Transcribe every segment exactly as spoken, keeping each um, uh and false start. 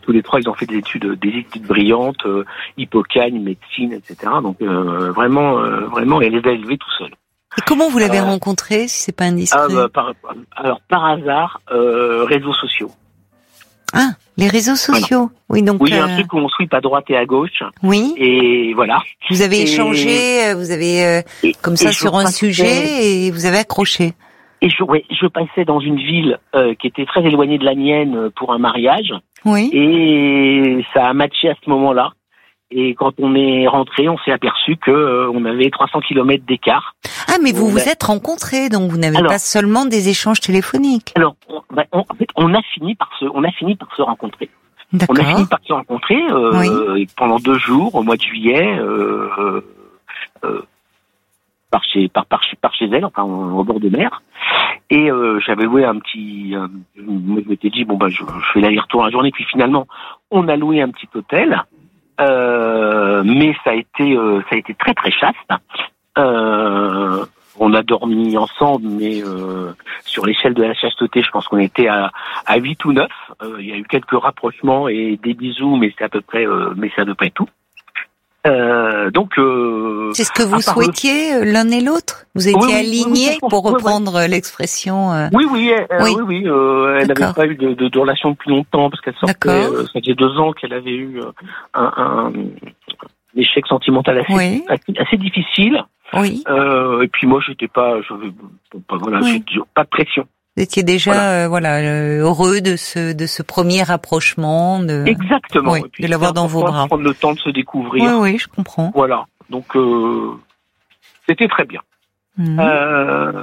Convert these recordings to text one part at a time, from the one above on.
tous les trois, ils ont fait des études, des études brillantes, euh, Hippocagne, médecine, et cetera. Donc euh, vraiment, euh, vraiment, elle les a élevés tout seul. Et comment vous l'avez euh, rencontré, si c'est pas indiscret? ah, bah, par, Alors par hasard, euh, réseaux sociaux. Ah, les réseaux sociaux. Voilà. Oui, donc. Oui, euh... un truc où on sweep à droite et à gauche. Oui. Et voilà. Vous avez et... échangé, vous avez euh, et, comme ça et sur un passais... sujet et vous avez accroché. Et je, ouais, je passais dans une ville euh, qui était très éloignée de la mienne pour un mariage. Oui. Et ça a matché à ce moment-là. Et quand on est rentré, on s'est aperçu que euh, on avait trois cents kilomètres d'écart. Ah, mais vous on vous a... êtes rencontrés, donc vous n'avez alors, pas seulement des échanges téléphoniques. Alors, on, bah, on, en fait, on a fini par se, on a fini par se rencontrer. D'accord. On a fini par se rencontrer euh, oui. pendant deux jours au mois de juillet, euh, euh, par chez, par, par, par chez elle, enfin au bord de mer. Et euh, j'avais loué un petit, euh, moi je m'étais dit bon bah je, je fais l'aller-retour la journée. Puis finalement, on a loué un petit hôtel. Euh, mais ça a été euh, ça a été très très chaste. Euh, on a dormi ensemble, mais euh, sur l'échelle de la chasteté, je pense qu'on était à à huit ou neuf. Euh, il y a eu quelques rapprochements et des bisous, mais c'est à peu près euh, mais c'est à peu près tout. Euh, donc euh, c'est ce que vous souhaitiez le... l'un et l'autre. Vous étiez oui, alignés oui, oui, pour reprendre oui, oui. l'expression. Euh... Oui oui euh, oui oui. oui euh, elle n'avait pas eu de, de, de relation depuis longtemps parce qu'elle sortait. Euh, ça faisait deux ans qu'elle avait eu un, un, un échec sentimental assez oui. assez, assez difficile. Oui. Euh, et puis moi j'étais pas, j'avais pas voilà, oui. pas de pression. Vous étiez déjà voilà, euh, voilà euh, heureux de ce de ce premier rapprochement, de exactement, oui, et puis de l'avoir dans vos bras. De prendre le temps de se découvrir. Oui, oui, je comprends. Voilà, donc euh, c'était très bien. Mmh. Euh,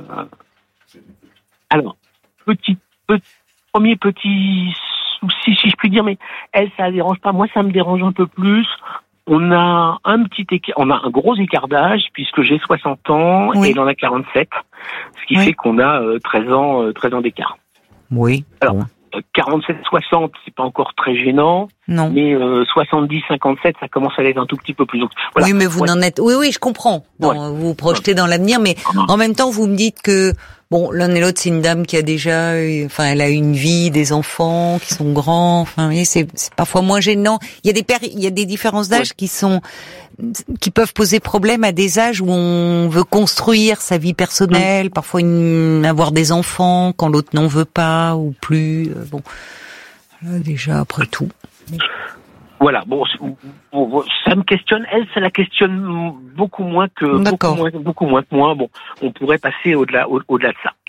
alors petit, petit premier petit souci, si je puis dire, mais elle ça la dérange pas. Moi ça me dérange un peu plus. On a un petit écart, on a un gros écart d'âge puisque j'ai soixante ans oui. et elle en a quarante-sept, ce qui oui. fait qu'on a euh, treize ans, euh, treize ans d'écart. Oui. Alors, euh, quarante-sept soixante, c'est pas encore très gênant. Non. Mais euh, soixante-dix cinquante-sept, ça commence à l'être un tout petit peu plus. Donc, voilà. Oui, mais vous ouais. n'en êtes. Oui, oui, je comprends. Dans, ouais. Vous vous projetez ouais. dans l'avenir, mais en même temps, vous me dites que bon, l'un et l'autre, c'est une dame qui a déjà, enfin, elle a une vie, des enfants qui sont grands. Enfin, vous voyez, c'est, c'est parfois moins gênant. Il y a des péri- il y a des différences d'âge ouais. qui sont, qui peuvent poser problème à des âges où on veut construire sa vie personnelle, mmh. parfois une, avoir des enfants quand l'autre n'en veut pas ou plus. Bon, là, déjà après tout. Voilà, bon, bon, ça me questionne. Elle, ça la questionne beaucoup moins que beaucoup moins, beaucoup moins que moi. Bon, on pourrait passer au-delà, au, au-delà de ça.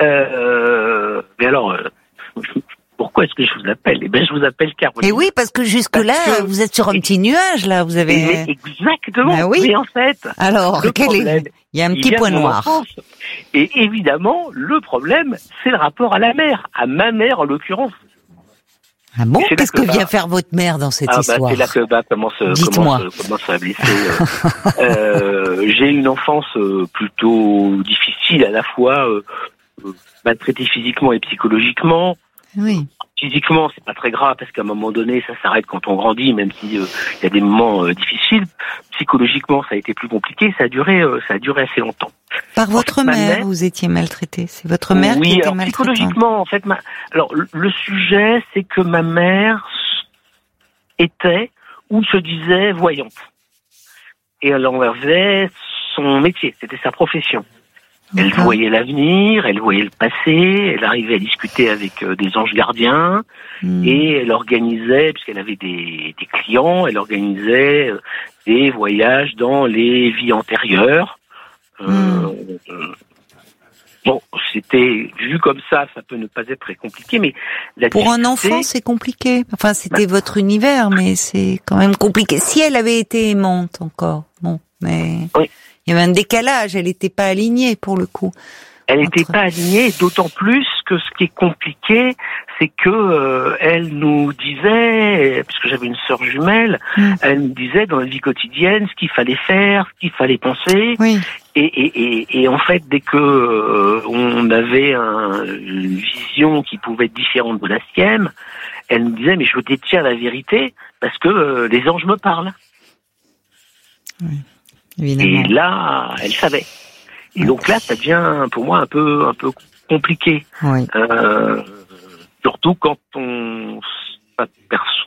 Euh, mais alors, euh, pourquoi est-ce que je vous appelle ? Eh bien, je vous appelle Caroline. Et oui, parce que jusque-là, parce que... vous êtes sur un petit nuage, là. Vous avez exactement. Ben oui. Mais en fait, alors, quel problème, est... il y a un petit point noir. Enfance. Et évidemment, le problème, c'est le rapport à la mère, à ma mère en l'occurrence. Ah bon ? Qu'est-ce que, que vient faire votre mère dans cette ah, histoire ? bah, c'est là que bah, commence, Dites-moi. commence, commence à blesser. euh, euh, j'ai une enfance euh, plutôt difficile, à la fois euh, maltraitée physiquement et psychologiquement. Oui. Physiquement, c'est pas très grave parce qu'à un moment donné, ça s'arrête quand on grandit, même si il euh, y a des moments euh, difficiles. Psychologiquement, ça a été plus compliqué. Ça a duré, euh, ça a duré assez longtemps. Par votre mère, mère, vous étiez maltraité. C'est votre mère oui, qui était alors, maltraitante. Psychologiquement, en fait, ma... alors le, le sujet, c'est que ma mère était ou se disait voyante, et elle en avait son métier, c'était sa profession. Elle okay. voyait l'avenir, elle voyait le passé, elle arrivait à discuter avec euh, des anges gardiens mmh. et elle organisait, puisqu'elle avait des, des clients, elle organisait euh, des voyages dans les vies antérieures. Euh, mmh. euh, bon, c'était vu comme ça, ça peut ne pas être très compliqué, mais la pour un enfant, c'est compliqué. Enfin, c'était bah, votre univers, mais c'est quand même compliqué. Si elle avait été aimante encore, bon, mais. Oui. Il y avait un décalage, elle n'était pas alignée pour le coup. Elle n'était entre... pas alignée, d'autant plus que ce qui est compliqué, c'est que euh, elle nous disait, puisque j'avais une sœur jumelle, mm. elle nous disait dans la vie quotidienne ce qu'il fallait faire, ce qu'il fallait penser. Oui. Et, et, et, et en fait, dès que euh, on avait un, une vision qui pouvait être différente de la sienne, elle nous disait mais je détiens la vérité parce que euh, les anges me parlent. Oui. Évidemment. Et là, elle savait. Et oui. donc là, ça devient pour moi un peu un peu compliqué. Oui. Euh, surtout quand on s'aperçoit